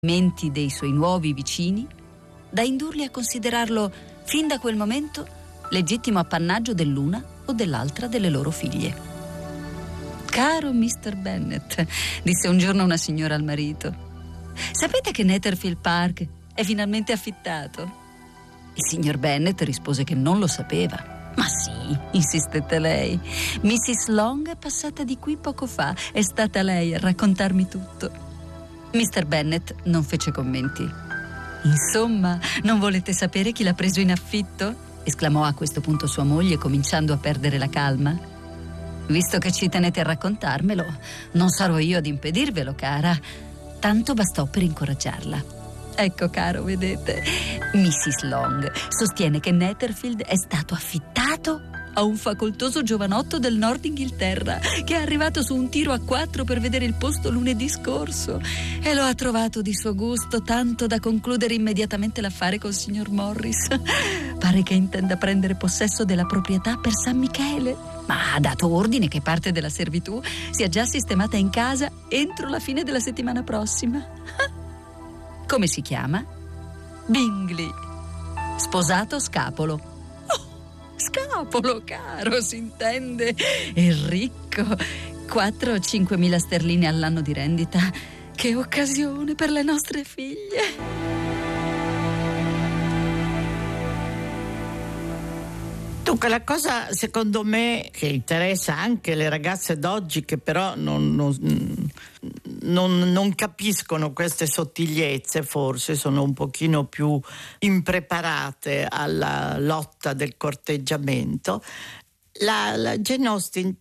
menti dei suoi nuovi vicini, da indurli a considerarlo fin da quel momento legittimo appannaggio dell'una o dell'altra delle loro figlie. «Caro Mr. Bennet», disse un giorno una signora al marito, «sapete che Netherfield Park è finalmente affittato?» Il signor Bennet rispose che non lo sapeva. «Ma sì», insistette lei, «Mrs. Long è passata di qui poco fa, è stata lei a raccontarmi tutto». Mr. Bennet non fece commenti. «Insomma, non volete sapere chi l'ha preso in affitto?» esclamò a questo punto sua moglie, cominciando a perdere la calma. «Visto che ci tenete a raccontarmelo, non sarò io ad impedirvelo, cara». Tanto bastò per incoraggiarla. «Ecco, caro, vedete, Mrs. Long sostiene che Netherfield è stato affittato a un facoltoso giovanotto del Nord Inghilterra che è arrivato su un tiro a 4 per vedere il posto lunedì scorso e lo ha trovato di suo gusto tanto da concludere immediatamente l'affare col signor Morris. Pare che intenda prendere possesso della proprietà per San Michele, ma ha dato ordine che parte della servitù sia già sistemata in casa entro la fine della settimana prossima». «Come si chiama?» «Bingley. Sposato Scapolo». «Scapolo, caro, si intende. È ricco. 4 o 5 mila sterline all'anno di rendita. Che occasione per le nostre figlie!» Dunque, la cosa secondo me che interessa anche le ragazze d'oggi, che però non capiscono queste sottigliezze, forse sono un pochino più impreparate alla lotta del corteggiamento. La Jane Austen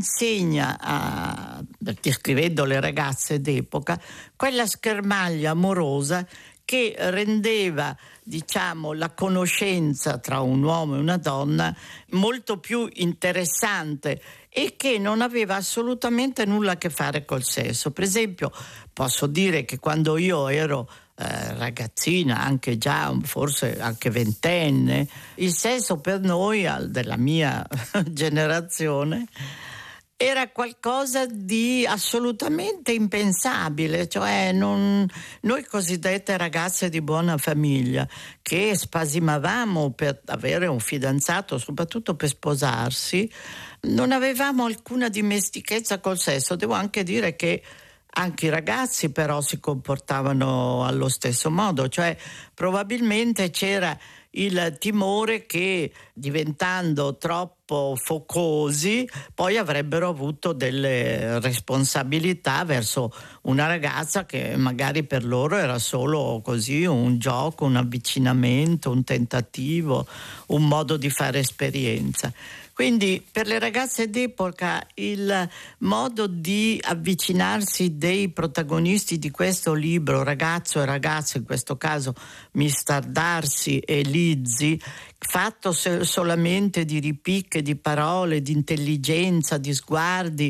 insegna, descrivendo le ragazze d'epoca, quella schermaglia amorosa che rendeva, diciamo, la conoscenza tra un uomo e una donna molto più interessante e che non aveva assolutamente nulla a che fare col sesso. Per esempio, posso dire che quando io ero ragazzina, anche già forse anche ventenne, il sesso per noi della mia generazione era qualcosa di assolutamente impensabile, cioè noi cosiddette ragazze di buona famiglia che spasimavamo per avere un fidanzato, soprattutto per sposarsi, non avevamo alcuna dimestichezza col sesso. Devo anche dire che anche i ragazzi però si comportavano allo stesso modo, cioè probabilmente c'era il timore che, diventando troppo focosi, poi avrebbero avuto delle responsabilità verso una ragazza che magari per loro era solo così un gioco, un avvicinamento, un tentativo, un modo di fare esperienza. Quindi per le ragazze d'epoca il modo di avvicinarsi dei protagonisti di questo libro, ragazzo e ragazza, in questo caso Mr. Darcy e Lizzie, fatto solamente di ripicche, di parole, di intelligenza, di sguardi,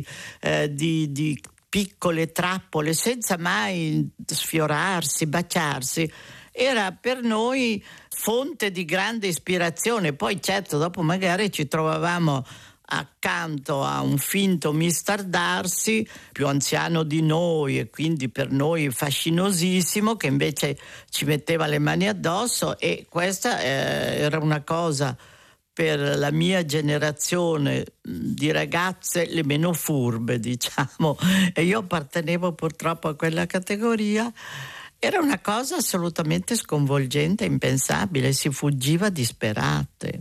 di piccole trappole, senza mai sfiorarsi, baciarsi, era per noi fonte di grande ispirazione. Poi certo dopo magari ci trovavamo accanto a un finto Mr. Darcy più anziano di noi e quindi per noi fascinosissimo, che invece ci metteva le mani addosso, e questa era una cosa per la mia generazione di ragazze le meno furbe, diciamo, e io appartenevo purtroppo a quella categoria. Era una cosa assolutamente sconvolgente, impensabile, si fuggiva disperate.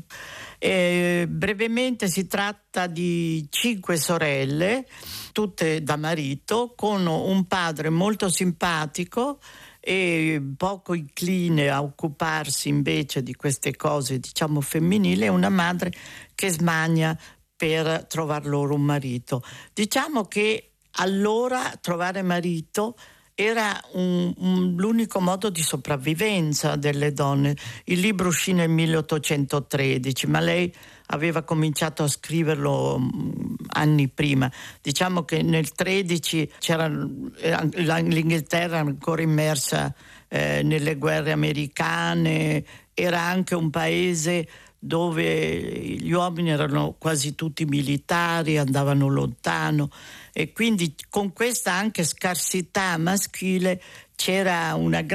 Brevemente si tratta di 5 sorelle, tutte da marito, con un padre molto simpatico e poco incline a occuparsi invece di queste cose, diciamo, femminili, e una madre che smania per trovar loro un marito. Diciamo che allora trovare marito era l'unico modo di sopravvivenza delle donne. Il libro uscì nel 1813, ma lei aveva cominciato a scriverlo anni prima. Diciamo che nel 13 l'Inghilterra ancora immersa nelle guerre americane, era anche un paese dove gli uomini erano quasi tutti militari, andavano lontano, e quindi con questa anche scarsità maschile c'era una